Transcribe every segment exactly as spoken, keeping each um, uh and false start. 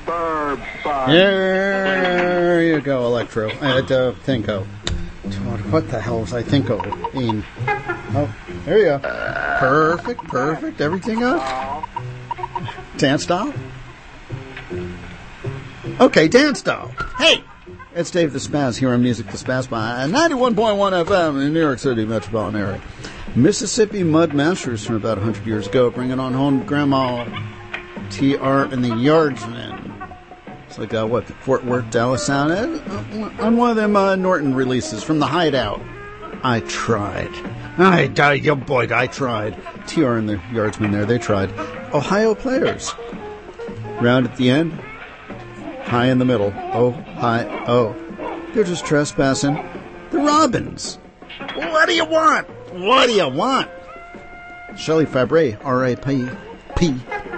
Bourbon. There you go, Electro. At uh, Thinko. What the hell was I Thinko? In? Oh, there you go. Perfect, perfect. Everything up. Dance doll? Okay, dance doll. Hey! It's Dave the Spaz here on Music the Spaz by ninety-one point one F M in New York City metropolitan area. Mississippi Mud Masters from about one hundred years ago, bringing on home Grandma T R and the Yardsmen. It's like, uh, what, the Fort Worth, Dallas sound? Uh, on one of them uh, Norton releases from the Hideout. I tried. I died, yo boy, I tried. T R and the Yardsmen there, they tried. Ohio Players. Round at the end. High in the middle. Oh, hi, oh. They're just trespassing. The Robins. What do you want? What do you want? Shelley Fabre, R A P P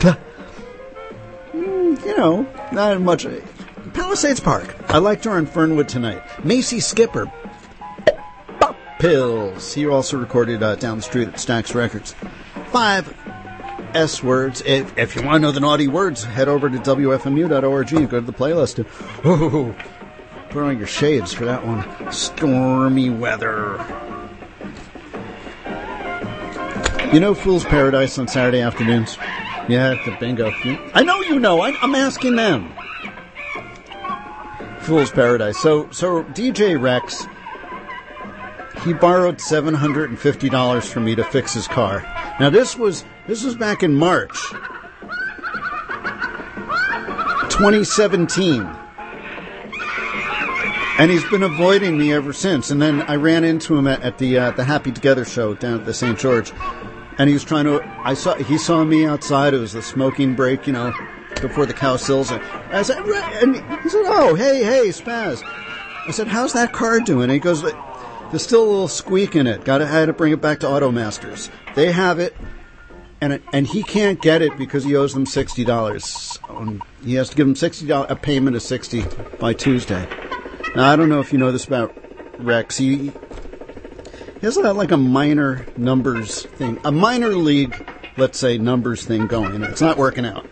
Mm, you know, not much. Palisades Park. I liked her on Fernwood Tonight. Macy Skipper. Pop Pills. He also recorded uh, down the street at Stax Records. Five S words. If, if you want to know the naughty words, head over to W F M U dot org and go to the playlist. Oh, put on your shades for that one. Stormy weather. You know Fool's Paradise on Saturday afternoons? Yeah, the bingo. I know you know. I, I'm asking them. Fool's Paradise. So, so D J Rex, he borrowed seven hundred fifty dollars from me to fix his car. Now, this was this was back in March twenty seventeen. And he's been avoiding me ever since. And then I ran into him at, at the uh, the Happy Together show down at the Saint George. And he was trying to, I saw, he saw me outside. It was the smoking break, you know, before the Cow Sills. And I said, and he said, oh, hey, hey, Spaz. I said, how's that car doing? And he goes, there's still a little squeak in it. Got to, I had to bring it back to Automasters. They have it, and it, and he can't get it because he owes them sixty dollars. Um, he has to give them sixty dollars, a payment of sixty dollars by Tuesday. Now, I don't know if you know this about Rex. He, he has like a minor numbers thing, a minor league, let's say, numbers thing going. It's not working out.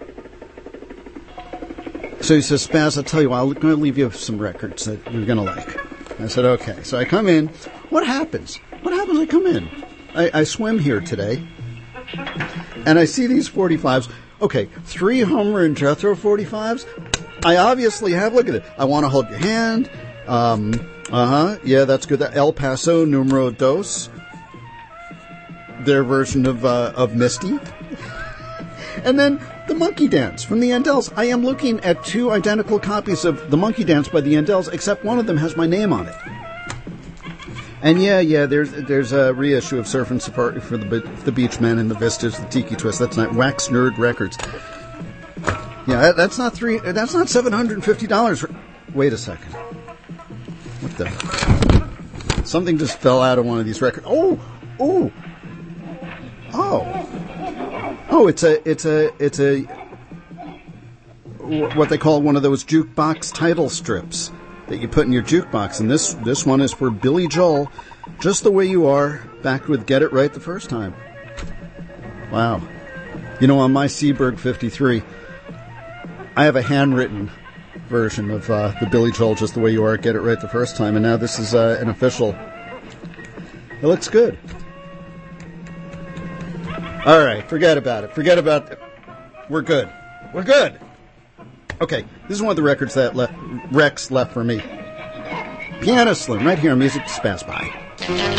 So he says, Spaz, I'll tell you what, I'm going to leave you some records that you're going to like. I said, okay. So I come in. What happens? What happens? I come in. I, I swim here today. And I see these forty-fives. Okay, three Homer and Jethro forty-fives. I obviously have, look at it. I want to hold your hand. Um, uh-huh. Yeah, that's good. El Paso Numero Dos. Their version of, uh, of Misty. And then the Monkey Dance from the Andells. I am looking at two identical copies of the Monkey Dance by the Andells, except one of them has my name on it. And yeah, yeah, there's there's a reissue of Surf and Safari for the the Beachmen and the Vistas, the Tiki Twist. That's not Wax Nerd Records. Yeah, that, that's not three. That's not seven hundred and fifty dollars. Wait a second. What the? Something just fell out of one of these records. Oh, oh, oh, oh! It's a it's a it's a what they call one of those jukebox title strips that you put in your jukebox, and this this one is for Billy Joel, Just the Way You Are, back with Get It Right the First Time. Wow. You know, on my Seaberg fifty-three, I have a handwritten version of uh, the Billy Joel Just the Way You Are, Get It Right the First Time, and now this is uh, an official. It looks good. All right, forget about it. Forget about it. We're good. We're good. Okay, this is one of the records that le- Rex left for me. Piano Slim, right here on Music to Spaz By.